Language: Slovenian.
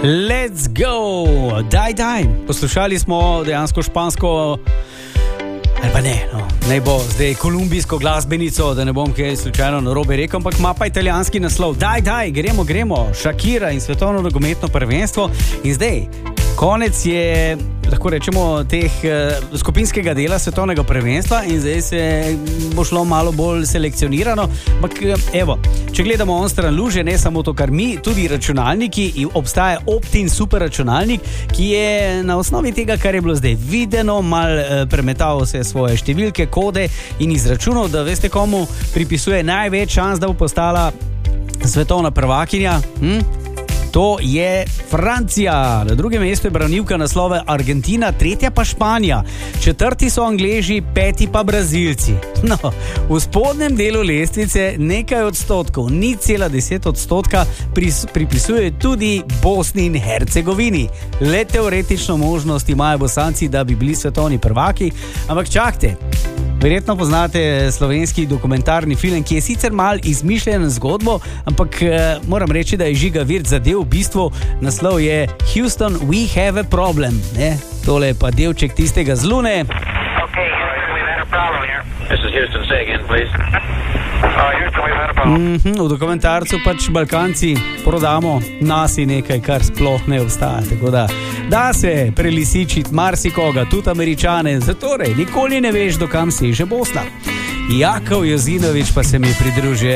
Let's go, daj. Poslušali smo dejansko špansko, ali pa ne bo zdaj kolumbijsko glasbenico, da ne bom kaj slučajno narobe rekel, ampak ima pa italijanski naslov. Daj, gremo, Shakira in svetovno nogometno prvenstvo. In zdaj, konec je, lahko rečemo, teh skupinskega dela svetovnega prvenstva in zdaj se bo šlo malo bolj selekcionirano. Ampak evo, če gledamo on stran luže, ne samo to, kar mi, tudi računalniki, obstaja Optin super računalnik, ki je na osnovi tega, kar je bilo zdaj videno, mal premetal vse svoje številke, kode in izračunal, da veste, komu pripisuje največ šans, da bo postala svetovna prvakinja. To je Francija. Na drugem mestu je branilka naslove Argentina, tretja pa Španija. Četrti so Angleži, peti pa Brazilci. No, v spodnjem delu lestvice nekaj odstotkov, 0,10% pripisuje tudi Bosni in Hercegovini. Le teoretično možnost imajo Bosanci, da bi bili svetovni prvaki, ampak čakajte. Verjetno poznate slovenski dokumentarni film, ki je sicer mal izmišljen zgodbo, ampak moram reči, da je Žiga Virt zadev v bistvu. Naslov je Houston, we have a problem. Ne? Tole je pa delček tistega z Lune. Okay, Houston, we've had a problem here. This is Houston, say again, please. Houston, we've had a problem. V dokumentarcu pač Balkanci prodamo nasi nekaj, kar sploh ne obstaja. Tako da se prelisičiti marsikoga, tudi Američane, zatorej nikoli ne veš, do kam seže Bosna. Jakov Jozinovič pa se mi pridružuje.